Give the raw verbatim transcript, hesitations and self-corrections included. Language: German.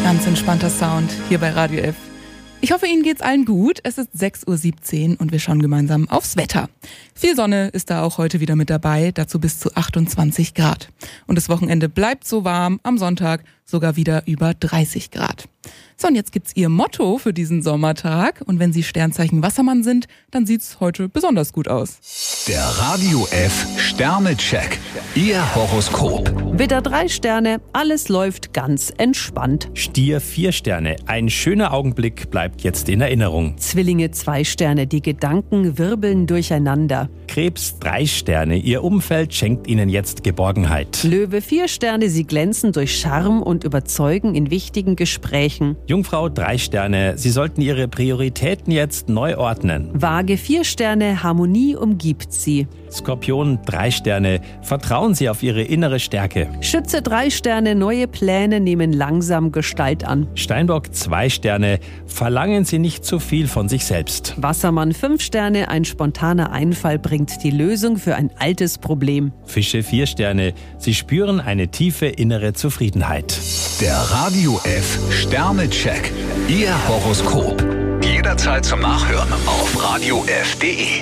Ganz entspannter Sound hier bei Radio F. Ich hoffe, Ihnen geht's allen gut. Es ist sechs Uhr siebzehn und wir schauen gemeinsam aufs Wetter. Viel Sonne ist da auch heute wieder mit dabei, dazu bis zu achtundzwanzig Grad. Und das Wochenende bleibt so warm, am Sonntag sogar wieder über dreißig Grad. So, und jetzt gibt's Ihr Motto für diesen Sommertag. Und wenn Sie Sternzeichen Wassermann sind, dann sieht's heute besonders gut aus. Der Radio F Sternecheck. Ihr Horoskop. Widder drei Sterne, alles läuft ganz entspannt. Stier vier Sterne, ein schöner Augenblick bleibt jetzt in Erinnerung. Zwillinge zwei Sterne, die Gedanken wirbeln durcheinander. Krebs drei Sterne, Ihr Umfeld schenkt Ihnen jetzt Geborgenheit. Löwe vier Sterne, Sie glänzen durch Charme und überzeugen in wichtigen Gesprächen. Jungfrau drei Sterne, Sie sollten Ihre Prioritäten jetzt neu ordnen. Waage vier Sterne, Harmonie umgibt Sie. Skorpion drei Sterne, vertrauen Sie auf Ihre innere Stärke. Schütze drei Sterne, neue Pläne nehmen langsam Gestalt an. Steinbock zwei Sterne, verlangen Sie nicht zu viel von sich selbst. Wassermann fünf Sterne, ein spontaner Einfall bringt die Lösung für ein altes Problem. Fische vier Sterne, Sie spüren eine tiefe innere Zufriedenheit. Der Radio F Sternecheck. Ihr Horoskop. Jederzeit zum Nachhören auf radio f punkt de.